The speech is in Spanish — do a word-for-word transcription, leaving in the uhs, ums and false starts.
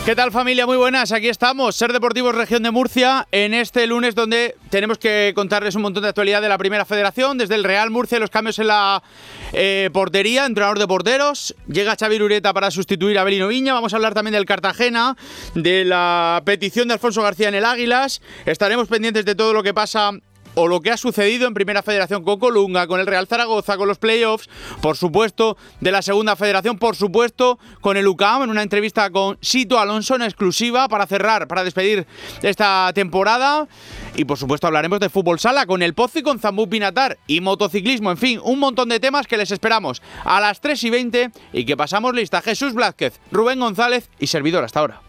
¿Qué tal, familia? Muy buenas, aquí estamos, Ser Deportivos Región de Murcia, en este lunes donde tenemos que contarles un montón de actualidad de la Primera Federación, desde el Real Murcia, los cambios en la eh, portería, entrenador de porteros, llega Xavi Ureta para sustituir a Belino Viña, vamos a hablar también del Cartagena, de la petición de Alfonso García en el Águilas, estaremos pendientes de todo lo que pasa o lo que ha sucedido en Primera Federación con Colunga, con el Real Zaragoza, con los playoffs, por supuesto, de la Segunda Federación, por supuesto, con el U C A M, en una entrevista con Sito Alonso en exclusiva para cerrar, para despedir esta temporada. Y por supuesto hablaremos de fútbol sala con el Pozo y con Zambú Pinatar y motociclismo, en fin, un montón de temas que les esperamos a las tres y veinte y que pasamos lista. Jesús Blázquez, Rubén González y servidor hasta ahora.